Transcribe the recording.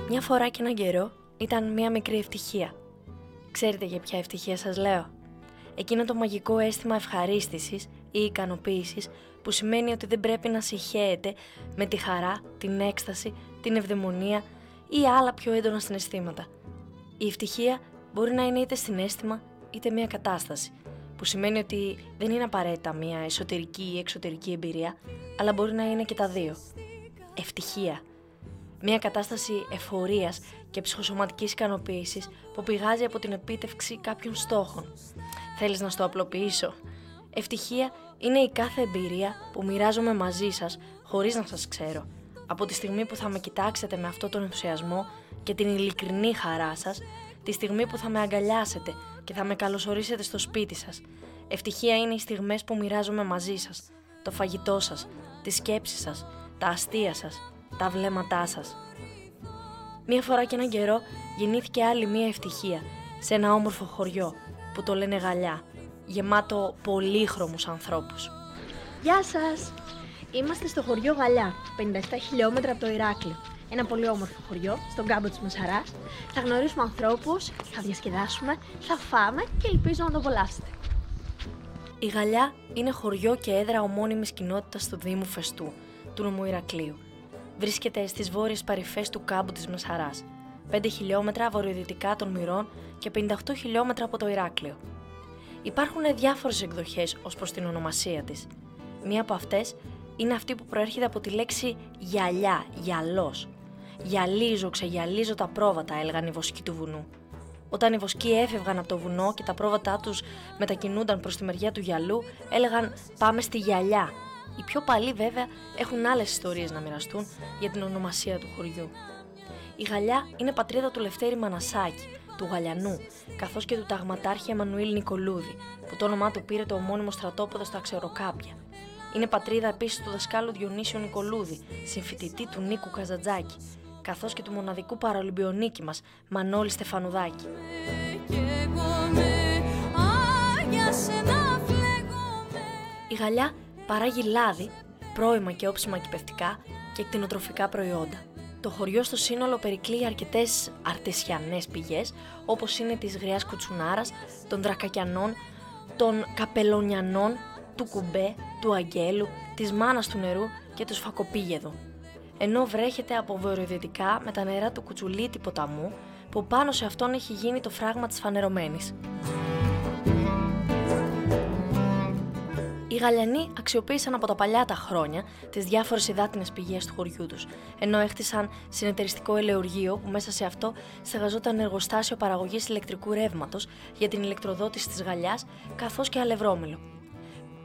Μια φορά και έναν καιρό ήταν μια μικρή ευτυχία. Ξέρετε για ποια ευτυχία σας λέω? Εκείνο το μαγικό αίσθημα ευχαρίστησης ή ικανοποίησης που σημαίνει ότι δεν πρέπει να συγχέεται με τη χαρά, την έκσταση, την ευδαιμονία ή άλλα πιο έντονα συναισθήματα. Η ευτυχία μπορεί να είναι είτε συναίσθημα είτε μια κατάσταση, που σημαίνει ότι δεν είναι απαραίτητα μια εσωτερική ή εξωτερική εμπειρία, αλλά μπορεί να είναι και τα δύο. Ευτυχία. Μια κατάσταση εφορίας και ψυχοσωματικής ικανοποίησης που πηγάζει από την επίτευξη κάποιων στόχων. Θέλεις να στο απλοποιήσω? Ευτυχία είναι η κάθε εμπειρία που μοιράζομαι μαζί σας χωρίς να σας ξέρω. Από τη στιγμή που θα με κοιτάξετε με αυτόν τον ενθουσιασμό και την ειλικρινή χαρά σας, τη στιγμή που θα με αγκαλιάσετε και θα με καλωσορίσετε στο σπίτι σας. Ευτυχία είναι οι στιγμές που μοιράζομαι μαζί σας, το φαγητό σας, τις σκέψεις σας, τα αστεία σας, τα βλέμματά σας. Μία φορά και έναν καιρό γεννήθηκε άλλη μία ευτυχία σε ένα όμορφο χωριό που το λένε Γαλιά, γεμάτο πολύχρωμους ανθρώπους. Γεια σας! Είμαστε στο χωριό Γαλιά, 57 χιλιόμετρα από το Ηράκλειο. Ένα πολύ όμορφο χωριό, στον κάμπο της Μασαράς. Θα γνωρίσουμε ανθρώπους, θα διασκεδάσουμε, θα φάμε και ελπίζω να το απολαύσετε. Η Γαλιά είναι χωριό και έδρα ομώνυμης κοινότητας του Δήμου Φεστού, του νομού Ηρακλείου. Βρίσκεται στις βόρειες παρυφές του κάμπου της Μασαράς, 5 χιλιόμετρα βορειοδυτικά των Μυρών και 58 χιλιόμετρα από το Ηράκλειο. Υπάρχουν διάφορες εκδοχές ως προς την ονομασία της. Μία από αυτές είναι αυτή που προέρχεται από τη λέξη γυαλιά, γυαλός. Γυαλίζω, ξεγυαλίζω τα πρόβατα, έλεγαν οι βοσκοί του βουνού. Όταν οι βοσκοί έφευγαν από το βουνό και τα πρόβατά τους μετακινούνταν προς τη μεριά του γυαλού, έλεγαν «Πάμε στη γυαλιά». Οι πιο παλιοί βέβαια έχουν άλλες ιστορίες να μοιραστούν για την ονομασία του χωριού. Η Γαλιά είναι πατρίδα του Λευτέρη Μανασάκη, του Γαλιανού, καθώς και του ταγματάρχη Εμμανουήλ Νικολούδη, που το όνομά του πήρε το ομώνυμο στρατόπεδο στα Ξεροκάπια. Είναι πατρίδα επίσης του δασκάλου Διονύσιο Νικολούδη, συμφοιτητή του Νίκου Καζαντζάκη, καθώς και του μοναδικού παραολυμπιονίκη μας, Μανώλη Στεφανουδάκη. Η Γαλιά παράγει λάδι, πρώιμα και όψιμα κυπευτικά και κτηνοτροφικά προϊόντα. Το χωριό στο σύνολο περικλεί αρκετές αρτεσιανές πηγές, όπως είναι της Γριάς Κουτσουνάρας, των Δρακακιανών, των Καπελονιανών, του Κουμπέ, του Αγγέλου, της Μάνας του Νερού και του Σφακοπήγεδου. Ενώ βρέχεται από βορειοδυτικά με τα νερά του Κουτσουλίτη ποταμού, που πάνω σε αυτόν έχει γίνει το φράγμα της Φανερωμένης. Οι Γαλιανοί αξιοποίησαν από τα παλιά τα χρόνια τις διάφορες υδάτινες πηγές του χωριού τους, ενώ έχτισαν συνεταιριστικό ελαιουργείο που μέσα σε αυτό στεγαζόταν εργοστάσιο παραγωγής ηλεκτρικού ρεύματος για την ηλεκτροδότηση της Γαλιάς, καθώς και αλευρόμελο.